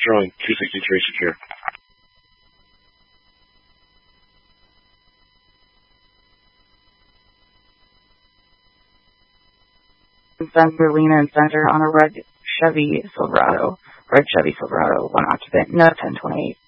throwing 263 secure. Sensor lean in center on a red Chevy Silverado, one occupant, no 1028.